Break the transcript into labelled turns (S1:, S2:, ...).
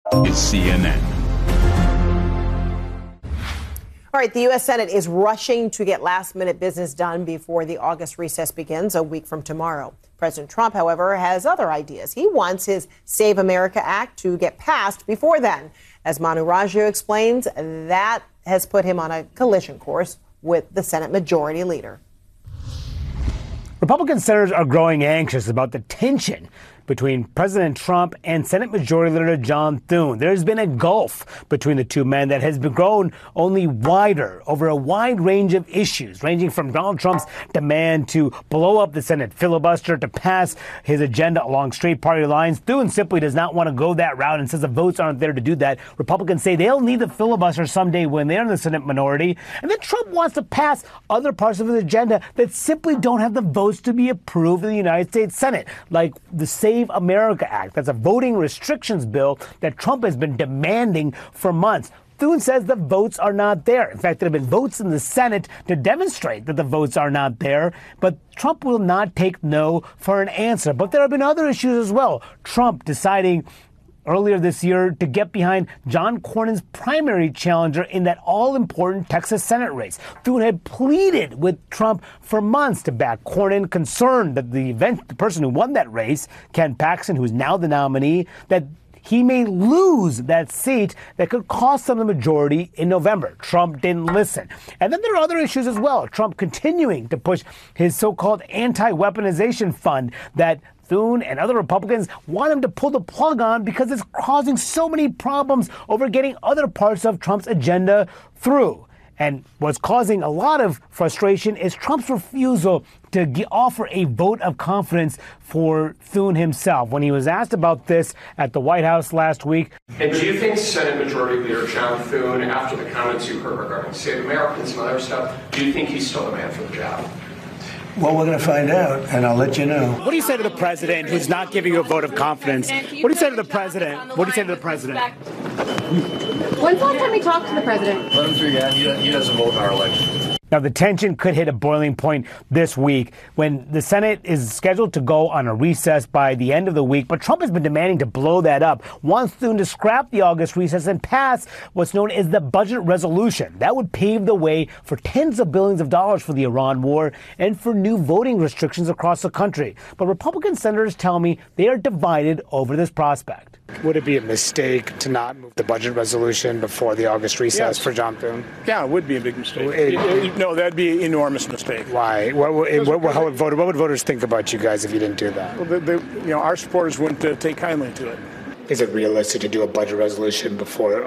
S1: is CNN.
S2: All right, the U.S. Senate is rushing to get last-minute business done before the August recess begins a week from tomorrow. President Trump, however, has other ideas. He wants his Save America Act to get passed before then. As Manu Raju explains, that has put him on a collision course with the Senate Majority Leader.
S3: Republican senators are growing anxious about the tension between President Trump and Senate Majority Leader John Thune. There's been a gulf between the two men that has grown only wider over a wide range of issues, ranging from Donald Trump's demand to blow up the Senate filibuster to pass his agenda along straight party lines. Thune simply does not want to go that route and says the votes aren't there to do that. Republicans say they'll need the filibuster someday when they're in the Senate minority. And then Trump wants to pass other parts of his agenda that simply don't have the votes to be approved in the United States Senate, like the Save America Act. That's a voting restrictions bill that Trump has been demanding for months. Thune says the votes are not there. In fact, there have been votes in the Senate to demonstrate that the votes are not there, but Trump will not take no for an answer. But there have been other issues as well. Trump deciding earlier this year to get behind John Cornyn's primary challenger in that all-important Texas Senate race. Thune had pleaded with Trump for months to back Cornyn, concerned that the person who won that race, Ken Paxton, who's now the nominee, that he may lose that seat that could cost him the majority in November. Trump didn't listen. And then there are other issues as well. Trump continuing to push his so-called anti-weaponization fund that Thune and other Republicans want him to pull the plug on because it's causing so many problems over getting other parts of Trump's agenda through. And what's causing a lot of frustration is Trump's refusal to offer a vote of confidence for Thune himself. When he was asked about this at the White House last week.
S4: And do you think Senate Majority Leader John Thune, after the comments you heard regarding Save Americans and other stuff, do you think he's still the man for the job?
S5: Well, we're going to find out, and I'll let you know.
S3: What do you say to the president who's not giving you a vote of confidence? What do you say to the president? What do you say to the president?
S6: When's the last time we talked to the president?
S7: Let him through, yeah. He doesn't vote in our election.
S3: Now, the tension could hit a boiling point this week when the Senate is scheduled to go on a recess by the end of the week. But Trump has been demanding to blow that up, wants Thune to scrap the August recess and pass what's known as the budget resolution. That would pave the way for tens of billions of dollars for the Iran war and for new voting restrictions across the country. But Republican senators tell me they are divided over this prospect. Would it be a mistake to not move the budget resolution before the August recess for John Thune?
S8: Yeah, it would be a big mistake. No, that'd be an enormous mistake.
S3: Why? What would voters think about you guys if you didn't do that?
S8: Well, our supporters wouldn't take kindly to it.
S3: Is it realistic to do a budget resolution before